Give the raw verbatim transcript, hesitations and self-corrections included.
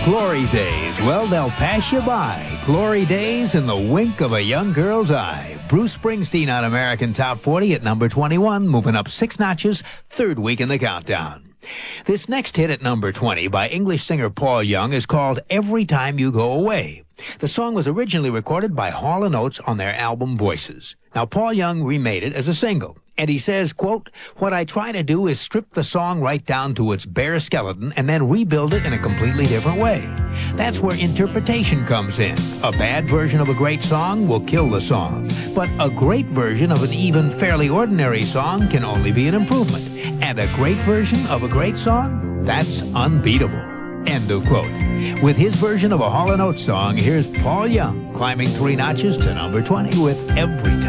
Glory days, well, they'll pass you by. Glory days in the wink of a young girl's eye. Bruce Springsteen on American Top forty at number twenty-one, moving up six notches, third week in the countdown. This next hit at number twenty by English singer Paul Young is called Every Time You Go Away. The song was originally recorded by Hall and Oates on their album Voices. Now, Paul Young remade it as a single. And he says, quote, "What I try to do is strip the song right down to its bare skeleton and then rebuild it in a completely different way. That's where interpretation comes in. A bad version of a great song will kill the song. But a great version of an even fairly ordinary song can only be an improvement. And a great version of a great song, that's unbeatable." End of quote. With his version of a Hall and Oates song, here's Paul Young climbing three notches to number twenty with Every Time.